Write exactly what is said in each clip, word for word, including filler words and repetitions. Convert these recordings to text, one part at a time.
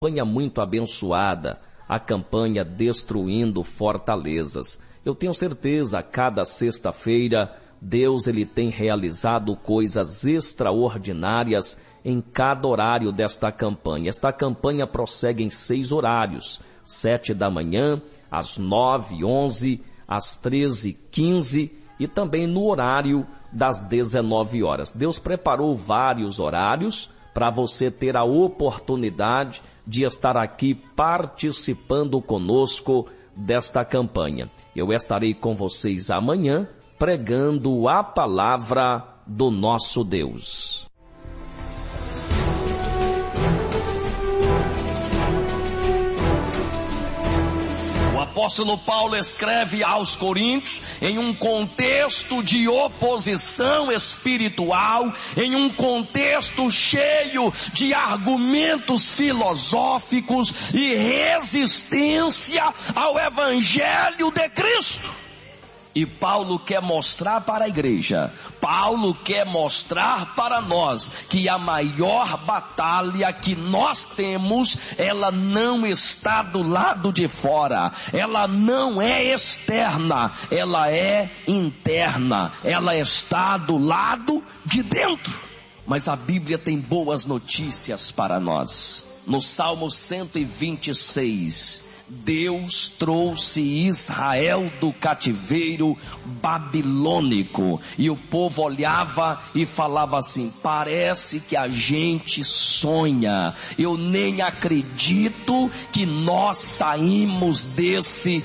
Campanha muito abençoada, a campanha Destruindo Fortalezas. Eu tenho certeza, cada sexta-feira, Deus ele tem realizado coisas extraordinárias em cada horário desta campanha. Esta campanha prossegue em seis horários, sete da manhã, às nove, onze, às treze, quinze e também no horário das dezenove horas. Deus preparou vários horários para você ter a oportunidade de estar aqui participando conosco desta campanha. Eu estarei com vocês amanhã pregando a palavra do nosso Deus. O apóstolo Paulo escreve aos Coríntios em um contexto de oposição espiritual, em um contexto cheio de argumentos filosóficos e resistência ao Evangelho de Cristo. E Paulo quer mostrar para a igreja, Paulo quer mostrar para nós que a maior batalha que nós temos, ela não está do lado de fora, ela não é externa, ela é interna, ela está do lado de dentro. Mas a Bíblia tem boas notícias para nós. No Salmo cento e vinte e seis, Deus trouxe Israel do cativeiro babilônico, e o povo olhava e falava assim: parece que a gente sonha, eu nem acredito que nós saímos desse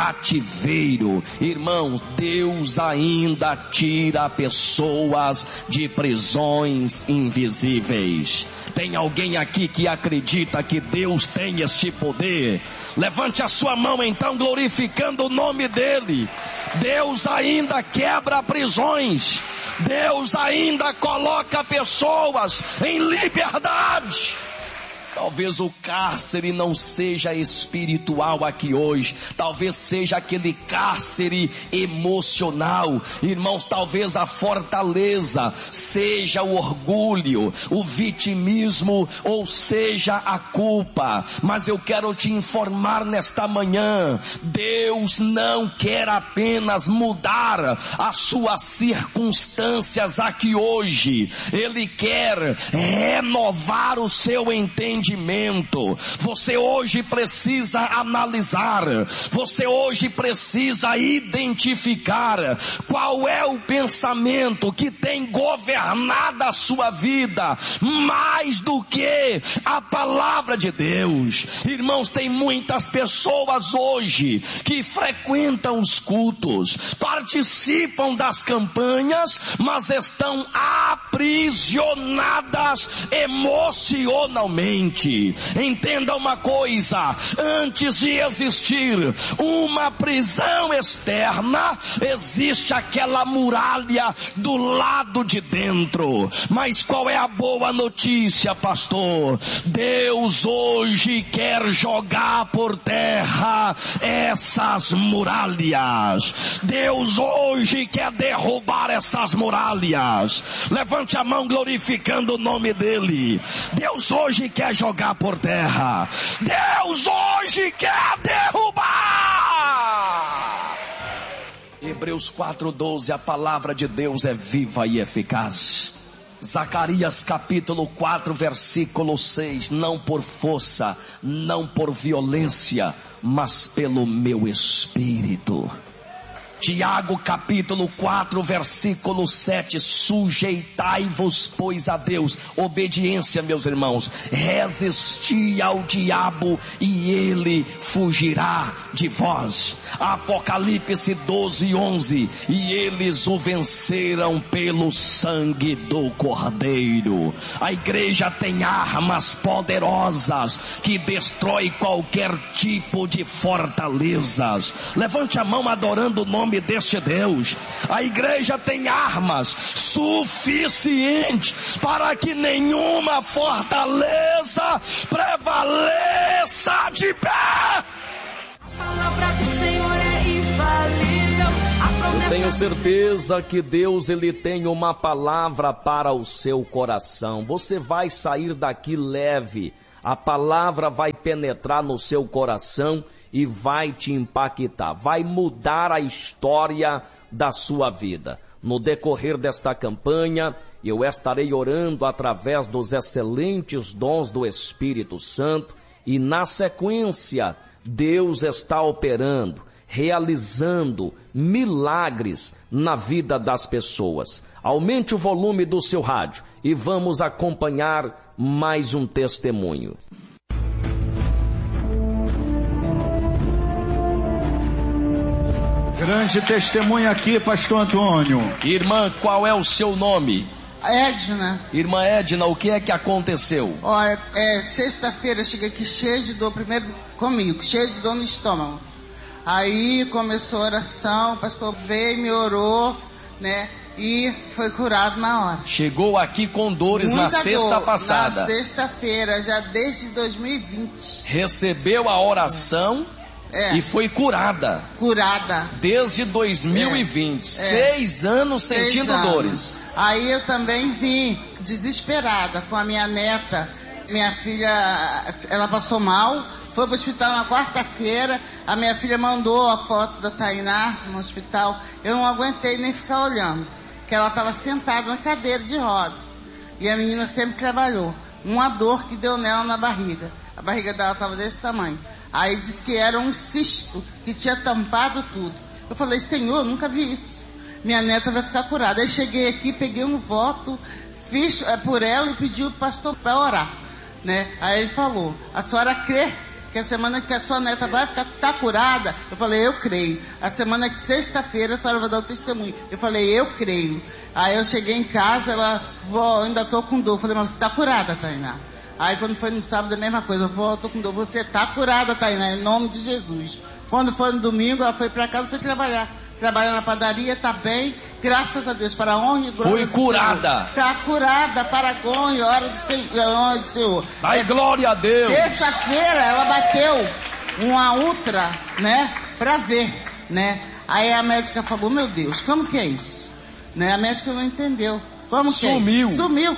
cativeiro. Irmãos, Deus ainda tira pessoas de prisões invisíveis. Tem alguém aqui que acredita que Deus tem este poder? Levante a sua mão então, glorificando o nome dele. Deus ainda quebra prisões, Deus ainda coloca pessoas em liberdade. Talvez o cárcere não seja espiritual aqui hoje, talvez seja aquele cárcere emocional. Irmãos, talvez a fortaleza seja o orgulho, o vitimismo, ou seja a culpa. Mas eu quero te informar nesta manhã, Deus não quer apenas mudar as suas circunstâncias aqui hoje, Ele quer renovar o seu entendimento. Você hoje precisa analisar, você hoje precisa identificar qual é o pensamento que tem governado a sua vida, mais do que a palavra de Deus. Irmãos, tem muitas pessoas hoje que frequentam os cultos, participam das campanhas, mas estão aprisionadas emocionalmente. Entenda uma coisa: antes de existir uma prisão externa, existe aquela muralha do lado de dentro. Mas qual é a boa notícia, pastor? Deus hoje quer jogar por terra essas muralhas. Deus hoje quer derrubar essas muralhas. Levante a mão glorificando o nome dele. Deus hoje quer jogar por terra. Deus hoje quer derrubar. Hebreus quatro doze, a palavra de Deus é viva e eficaz. Zacarias capítulo quatro versículo seis, não por força, não por violência, mas pelo meu espírito. Tiago capítulo quatro versículo sete, sujeitai-vos pois a Deus. Obediência, meus irmãos. Resisti ao diabo e ele fugirá de vós. Apocalipse doze onze, e eles o venceram pelo sangue do Cordeiro. A igreja tem armas poderosas que destrói qualquer tipo de fortalezas. Levante a mão adorando o nome deste Deus. A igreja tem armas suficientes para que nenhuma fortaleza prevaleça de pé. A palavra do Senhor é infalível. Eu tenho certeza que Deus ele tem uma palavra para o seu coração. Você vai sair daqui leve. A palavra vai penetrar no seu coração e vai te impactar, vai mudar a história da sua vida. No decorrer desta campanha, eu estarei orando através dos excelentes dons do Espírito Santo e, na sequência, Deus está operando, realizando milagres na vida das pessoas. Aumente o volume do seu rádio e vamos acompanhar mais um testemunho. Grande testemunho aqui, pastor Antônio. Irmã, qual é o seu nome? Edna. Irmã Edna, o que é que aconteceu? Olha, é, sexta-feira eu cheguei aqui cheio de dor, primeiro comigo, cheio de dor no estômago. Aí começou a oração, o pastor veio, me orou, né? E foi curado na hora. Chegou aqui com dores Muita na sexta dor, passada. Na sexta-feira, já desde dois mil e vinte. Recebeu a oração é. e foi curada. Curada. Desde dois mil e vinte. É. Seis anos Seis sentindo anos. dores. Aí eu também vim desesperada com a minha neta. Minha filha, ela passou mal, foi para o hospital na quarta-feira. A minha filha mandou a foto da Tainá no hospital. Eu não aguentei nem ficar olhando, porque ela estava sentada na cadeira de roda. E a menina sempre trabalhou. Uma dor que deu nela na barriga. A barriga dela estava desse tamanho. Aí disse que era um cisto que tinha tampado tudo. Eu falei, Senhor, eu nunca vi isso. Minha neta vai ficar curada. Aí cheguei aqui, peguei um voto, fiz é, por ela e pedi o pastor para orar. Né? Aí ele falou, a senhora crê que a semana que a sua neta vai ficar tá curada? Eu falei, eu creio. A semana que sexta-feira a senhora vai dar o testemunho. Eu falei, eu creio. Aí eu cheguei em casa, ela, vó, ainda tô com dor. Eu falei, mas você tá curada, Tainá? Aí quando foi no sábado a mesma coisa, vó, tô com dor. Você tá curada, Tainá, em nome de Jesus. Quando foi no domingo, ela foi para casa, foi trabalhar. Trabalha na padaria, tá bem, graças a Deus, para a honra e glória. Foi curada. Está curada para a honra e glória do Senhor. Ai, glória a Deus. Terça-feira ela bateu uma ultra, né, para ver, né. Aí a médica falou, meu Deus, como que é isso? Né, a médica não entendeu. Como que Sumiu. é? Sumiu.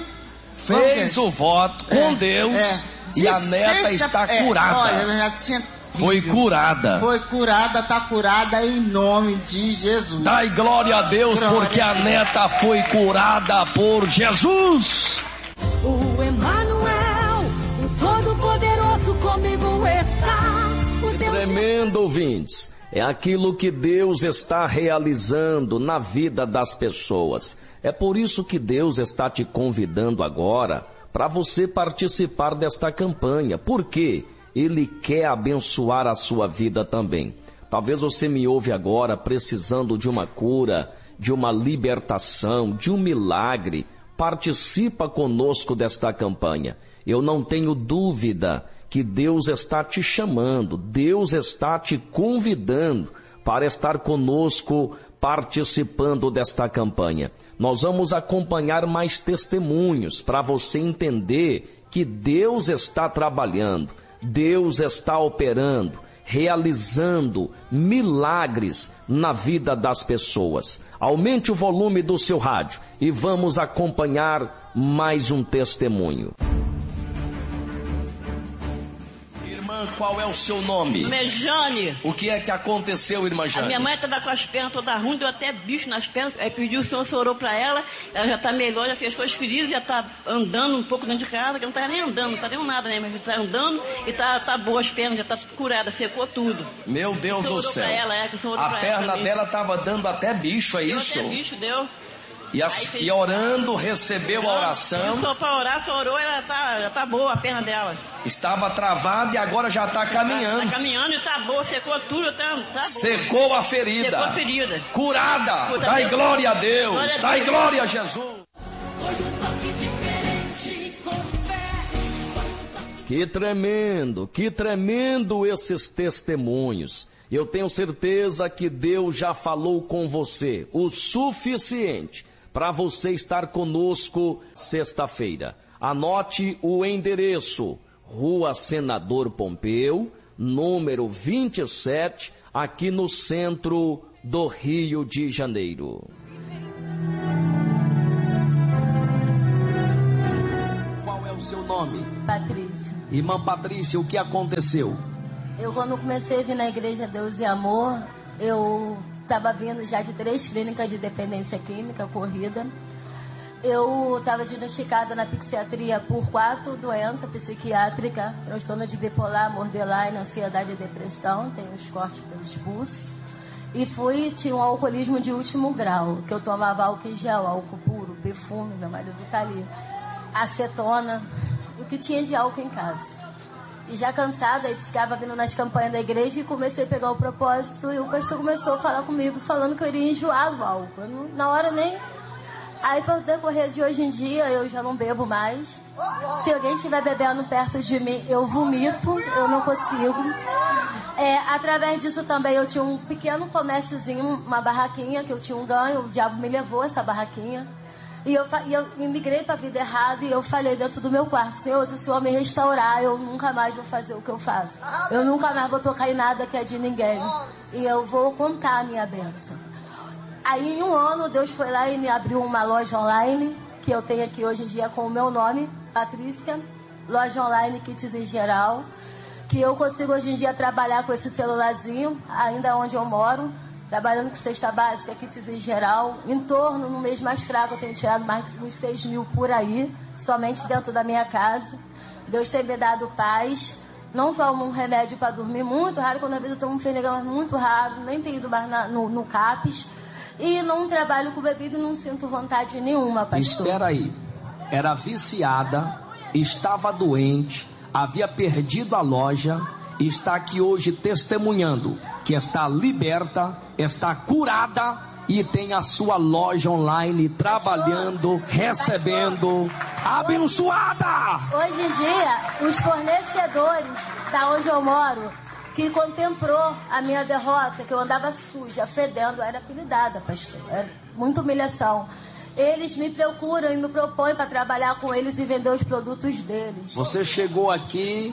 Fez o voto com é, Deus é. e a neta sexta, está é, curada. Olha, ela já tinha... Foi curada. Foi curada, tá curada em nome de Jesus. Dai glória a Deus, glória porque a neta foi curada por Jesus. O Emmanuel, o Todo-Poderoso comigo está. O Deus... Tremendo, ouvintes. É aquilo que Deus está realizando na vida das pessoas. É por isso que Deus está te convidando agora para você participar desta campanha. Por quê? Ele quer abençoar a sua vida também. Talvez você me ouve agora precisando de uma cura, de uma libertação, de um milagre. Participa conosco desta campanha. Eu não tenho dúvida que Deus está te chamando, Deus está te convidando para estar conosco participando desta campanha. Nós vamos acompanhar mais testemunhos para você entender que Deus está trabalhando. Deus está operando, realizando milagres na vida das pessoas. Aumente o volume do seu rádio e vamos acompanhar mais um testemunho. Irmã, qual é o seu nome? Meu nome é Jane. O que é que aconteceu, irmã Jane? A minha mãe estava com as pernas todas ruins, deu até bicho nas pernas. Aí pediu, o senhor orou para ela, ela já está melhor, já fechou as feridas, já está andando um pouco dentro de casa, que não está nem andando, não está nem nada, né? Mas está andando e está tá boa as pernas, já está curada, secou tudo. Meu Deus do céu. Ela, é, que o senhor orou a pra perna ela dela estava dando até bicho, é deu isso? Até bicho, deu. E, as, e orando, recebeu a oração. Só para orar, só orou, ela tá, já tá boa a perna dela. Estava travada e agora já está caminhando. Está tá caminhando e tá boa, secou tudo, tá, tá boa. Secou a ferida. Secou a ferida. Curada. Curada. Dai glória a Deus. Glória a Deus. Dai glória a Jesus. Que tremendo, que tremendo esses testemunhos. Eu tenho certeza que Deus já falou com você o suficiente para você estar conosco sexta-feira. Anote o endereço, Rua Senador Pompeu, número vinte e sete, aqui no centro do Rio de Janeiro. Qual é o seu nome? Patrícia. Irmã Patrícia, o que aconteceu? Eu, quando comecei a vir na igreja Deus e Amor, eu estava vindo já de três clínicas de dependência química corrida. Eu estava diagnosticada na psiquiatria por quatro doenças psiquiátricas: transtorno de bipolar, borderline, ansiedade e depressão. Tenho os cortes pelos pulsos. E fui, tinha um alcoolismo de último grau, que eu tomava álcool em gel, álcool puro, perfume, meu marido tá ali, acetona, o que tinha de álcool em casa. E já cansada, eu ficava vindo nas campanhas da igreja e comecei a pegar o propósito, e o pastor começou a falar comigo, falando que eu iria enjoar do álcool. Eu não, na hora nem... Aí, para o decorrer de hoje em dia, eu já não bebo mais. Se alguém estiver bebendo perto de mim, eu vomito, eu não consigo. É, através disso também, eu tinha um pequeno comérciozinho, uma barraquinha, que eu tinha um ganho, o diabo me levou essa barraquinha. E eu, e eu migrei para a vida errada, e eu falei dentro do meu quarto: Senhor, se o Senhor me restaurar, eu nunca mais vou fazer o que eu faço. Eu nunca mais vou tocar em nada que é de ninguém. E eu vou contar a minha bênção. Aí, em um ano, Deus foi lá e me abriu uma loja online, que eu tenho aqui hoje em dia com o meu nome, Patrícia, loja online, kits em geral, que eu consigo hoje em dia trabalhar com esse celularzinho, ainda onde eu moro, trabalhando com cesta básica, kits em geral. Em torno, no mês mais fraco, eu tenho tirado mais de uns seis mil por aí, somente dentro da minha casa. Deus tem me dado paz. Não tomo um remédio para dormir, muito raro. Quando às vezes eu tomo um Fenegan, muito raro, nem tenho ido mais na, no, no CAPES. E não trabalho com bebida e não sinto vontade nenhuma, pastor. Espera aí, era viciada, estava doente, havia perdido a loja, está aqui hoje testemunhando que está liberta, está curada e tem a sua loja online trabalhando, recebendo, abençoada. Hoje em dia, os fornecedores da onde eu moro, que contemplou a minha derrota, que eu andava suja, fedendo, era apelidada, pastor, era muita humilhação. Eles me procuram e me propõem para trabalhar com eles e vender os produtos deles. Você chegou aqui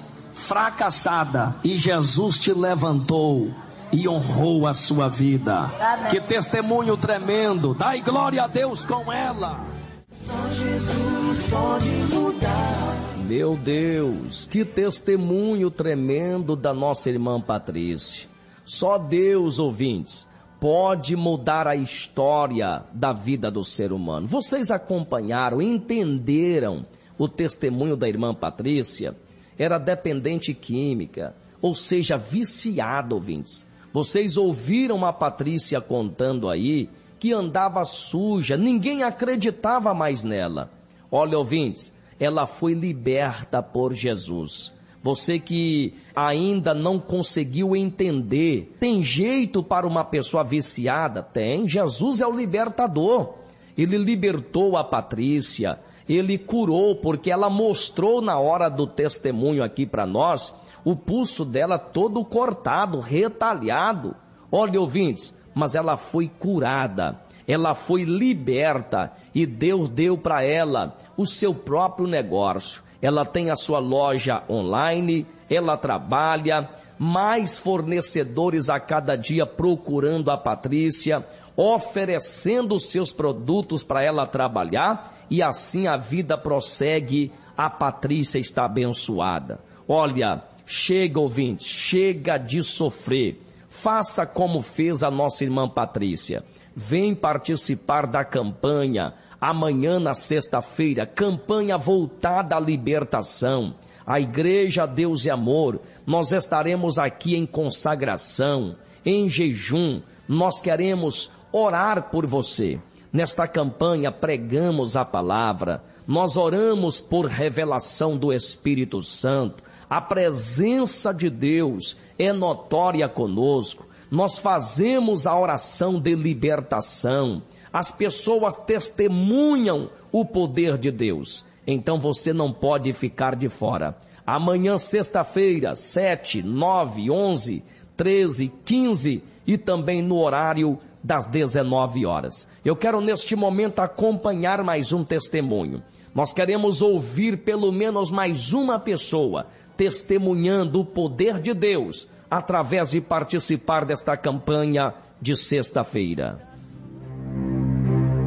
fracassada e Jesus te levantou e honrou a sua vida. Amém. Que testemunho tremendo. Dai glória a Deus com ela. Só Jesus pode mudar. Meu Deus, que testemunho tremendo da nossa irmã Patrícia. Só Deus, ouvintes, pode mudar a história da vida do ser humano. Vocês acompanharam, entenderam o testemunho da irmã Patrícia? Era dependente química, ou seja, viciada, ouvintes. Vocês ouviram a Patrícia contando aí que andava suja, ninguém acreditava mais nela. Olha, ouvintes, ela foi liberta por Jesus. Você que ainda não conseguiu entender, tem jeito para uma pessoa viciada? Tem. Jesus é o libertador. Ele libertou a Patrícia, ele curou, porque ela mostrou na hora do testemunho aqui para nós, o pulso dela todo cortado, retalhado. Olha, ouvintes, mas ela foi curada, ela foi liberta e Deus deu para ela o seu próprio negócio. Ela tem a sua loja online, ela trabalha, mais fornecedores a cada dia procurando a Patrícia, oferecendo os seus produtos para ela trabalhar, e assim a vida prossegue, a Patrícia está abençoada. Olha, chega, ouvinte, chega de sofrer. Faça como fez a nossa irmã Patrícia. Vem participar da campanha, amanhã na sexta-feira, campanha voltada à libertação. A Igreja Deus e Amor, nós estaremos aqui em consagração, em jejum, nós queremos orar por você. Nesta campanha pregamos a palavra, nós oramos por revelação do Espírito Santo, a presença de Deus é notória conosco, nós fazemos a oração de libertação, as pessoas testemunham o poder de Deus, então você não pode ficar de fora. Amanhã, sexta-feira, sete, nove, onze, treze, quinze e também no horário das dezenove horas. Eu quero neste momento acompanhar mais um testemunho. Nós queremos ouvir pelo menos mais uma pessoa testemunhando o poder de Deus através de participar desta campanha de sexta-feira.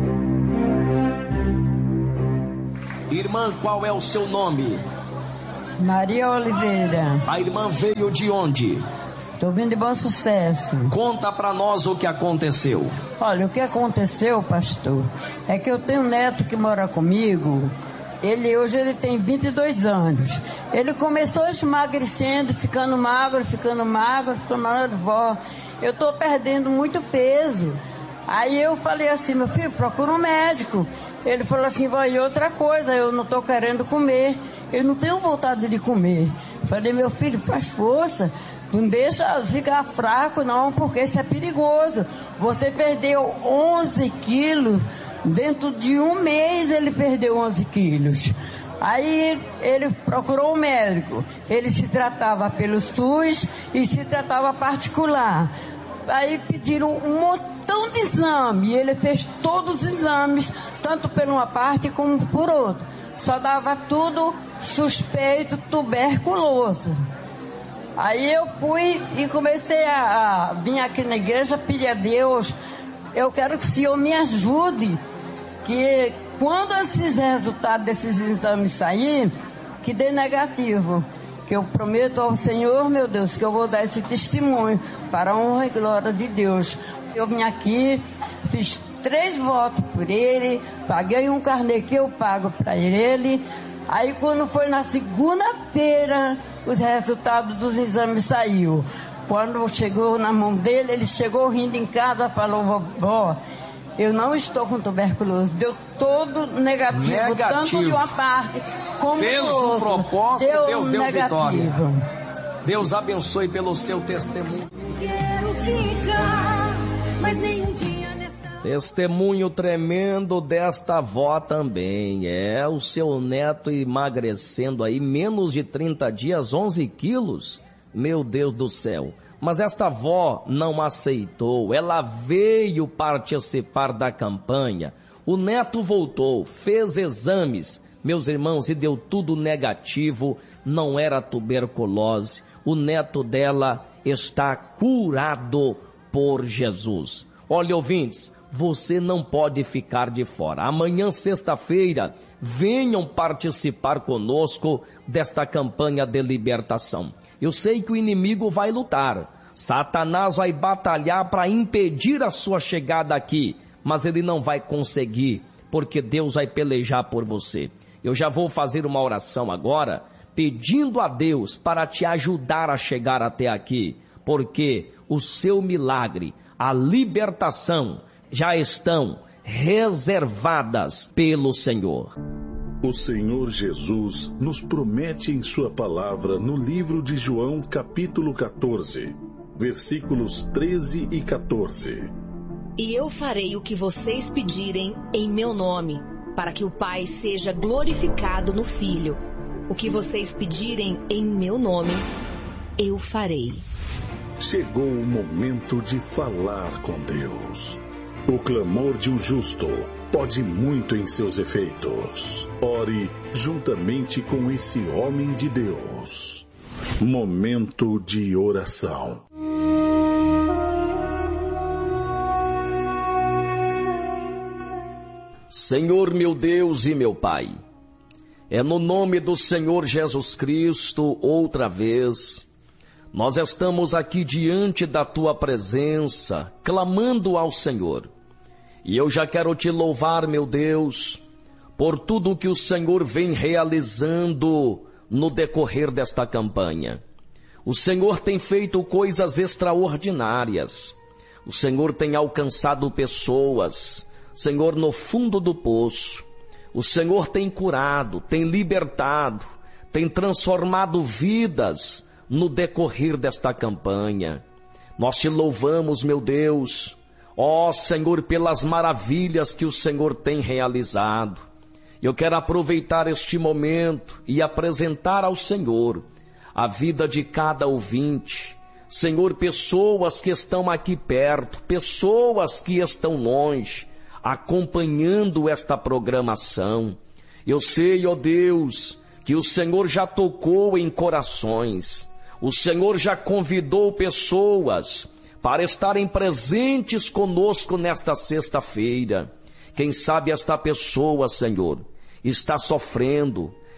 Irmã, qual é o seu nome? Maria Oliveira. A irmã veio de onde? Estou vindo de Bom Sucesso. Conta pra nós o que aconteceu. Olha, o que aconteceu, pastor, é que eu tenho um neto que mora comigo. Ele hoje ele tem vinte e dois anos. Ele começou emagrecendo, ficando magro, ficando magro, ficando magro. Vó, eu estou perdendo muito peso. Aí eu falei assim, meu filho, procura um médico. Ele falou assim, vó, e outra coisa, eu não estou querendo comer. Eu não tenho vontade de comer. Falei, meu filho, faz força. Não deixa ficar fraco não, porque isso é perigoso. Você perdeu onze quilos, dentro de um mês ele perdeu onze quilos. Aí ele procurou um médico. Ele se tratava pelo SUS e se tratava particular. Aí pediram um montão de exame. E ele fez todos os exames, tanto por uma parte como por outra. Só dava tudo suspeito tuberculoso. Aí eu fui e comecei a, a vir aqui na igreja, pedir a Deus, eu quero que o Senhor me ajude, que quando esses resultados desses exames saírem, que dê negativo, que eu prometo ao Senhor, meu Deus, que eu vou dar esse testemunho para a honra e glória de Deus. Eu vim aqui, fiz três votos por ele, paguei um carnê que eu pago para ele. Aí quando foi na segunda-feira, os resultados dos exames saíram. Quando chegou na mão dele, ele chegou rindo em casa, falou, vovó, eu não estou com tuberculose, deu todo negativo, negativo. Tanto de uma parte como Fez do outro. um propósito, deu Deus deu negativo. Vitória. Deus abençoe pelo seu testemunho. Quero ficar, mas nenhum dia... Testemunho tremendo desta avó também, é, o seu neto emagrecendo aí, menos de trinta dias, onze quilos, meu Deus do céu. Mas esta avó não aceitou, ela veio participar da campanha, o neto voltou, fez exames, meus irmãos, e deu tudo negativo, não era tuberculose, o neto dela está curado por Jesus. Olha, ouvintes, você não pode ficar de fora. Amanhã, sexta-feira, venham participar conosco desta campanha de libertação. Eu sei que o inimigo vai lutar. Satanás vai batalhar para impedir a sua chegada aqui, mas ele não vai conseguir, porque Deus vai pelejar por você. Eu já vou fazer uma oração agora, pedindo a Deus para te ajudar a chegar até aqui, porque o seu milagre, a libertação, já estão reservadas pelo Senhor. O Senhor Jesus nos promete em sua palavra no livro de João, capítulo quatorze, versículos treze e quatorze. E eu farei o que vocês pedirem em meu nome, para que o Pai seja glorificado no Filho. O que vocês pedirem em meu nome, eu farei. Chegou o momento de falar com Deus. O clamor de um justo pode muito em seus efeitos. Ore juntamente com esse homem de Deus. Momento de oração. Senhor meu Deus e meu Pai, é no nome do Senhor Jesus Cristo, outra vez, nós estamos aqui diante da Tua presença, clamando ao Senhor. E eu já quero te louvar, meu Deus, por tudo que o Senhor vem realizando no decorrer desta campanha. O Senhor tem feito coisas extraordinárias. O Senhor tem alcançado pessoas, Senhor, no fundo do poço. O Senhor tem curado, tem libertado, tem transformado vidas no decorrer desta campanha. Nós te louvamos, meu Deus, ó Senhor, pelas maravilhas que o Senhor tem realizado. Eu quero aproveitar este momento e apresentar ao Senhor a vida de cada ouvinte. Senhor, pessoas que estão aqui perto, pessoas que estão longe, acompanhando esta programação. Eu sei, ó Deus, que o Senhor já tocou em corações. O Senhor já convidou pessoas para estarem presentes conosco nesta sexta-feira. Quem sabe esta pessoa, Senhor, está sofrendo,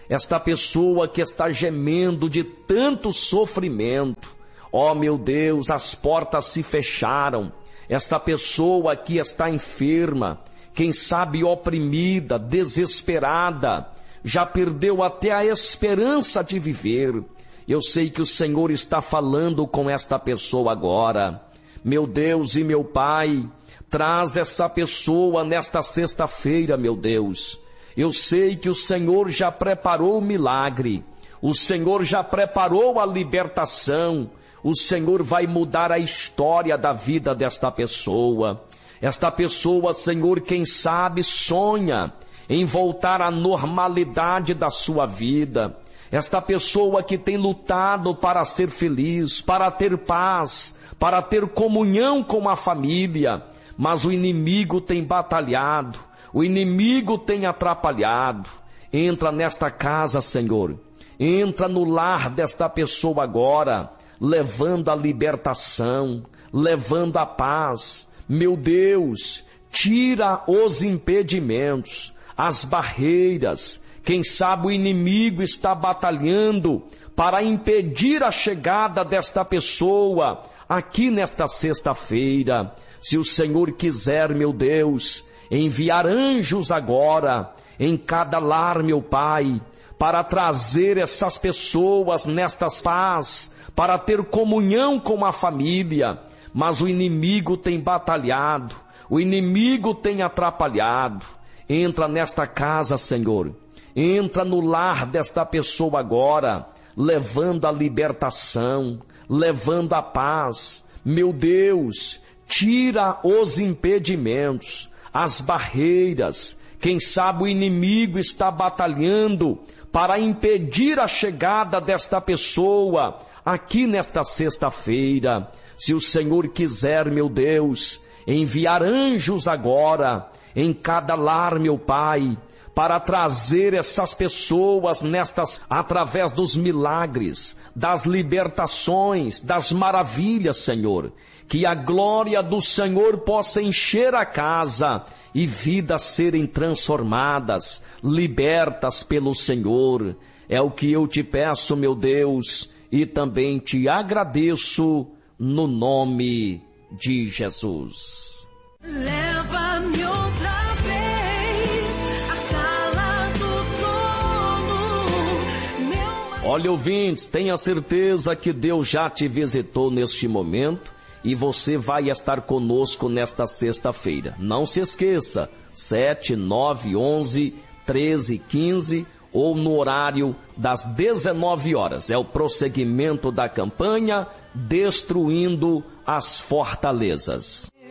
esta pessoa que está gemendo de tanto sofrimento. Ó meu Deus, as portas se fecharam. Esta pessoa que está enferma, quem sabe oprimida, desesperada, já perdeu até a esperança de viver. Eu sei que o Senhor está falando com esta pessoa agora. Meu Deus e meu Pai, traz essa pessoa nesta sexta-feira, meu Deus. Eu sei que o Senhor já preparou o milagre, o Senhor já preparou a libertação, o Senhor vai mudar a história da vida desta pessoa. Esta pessoa, Senhor, quem sabe sonha em voltar à normalidade da sua vida. Esta pessoa que tem lutado para ser feliz, para ter paz, para ter comunhão com a família, mas o inimigo tem batalhado, o inimigo tem atrapalhado. Entra nesta casa, Senhor, entra no lar desta pessoa agora, levando a libertação, levando a paz. Meu Deus, tira os impedimentos, as barreiras. Quem sabe o inimigo está batalhando para impedir a chegada desta pessoa aqui nesta sexta-feira. Se o Senhor quiser, meu Deus, enviar anjos agora em cada lar, meu Pai, para trazer essas pessoas nesta paz, para ter comunhão com a família. Mas o inimigo tem batalhado, o inimigo tem atrapalhado. Entra nesta casa, Senhor. Entra no lar desta pessoa agora, levando a libertação, levando a paz. Meu Deus, tira os impedimentos, as barreiras. Quem sabe o inimigo está batalhando para impedir a chegada desta pessoa aqui nesta sexta-feira. Se o Senhor quiser, meu Deus, enviar anjos agora em cada lar, meu Pai, para trazer essas pessoas nestas, através dos milagres, das libertações, das maravilhas, Senhor. Que a glória do Senhor possa encher a casa e vidas serem transformadas, libertas pelo Senhor. É o que eu te peço, meu Deus, e também te agradeço no nome de Jesus. Leva-me outra Olha, ouvintes, tenha certeza que Deus já te visitou neste momento e você vai estar conosco nesta sexta-feira. Não se esqueça, sete, nove, onze, treze, quinze ou no horário das dezenove horas. É o prosseguimento da campanha Destruindo as Fortalezas.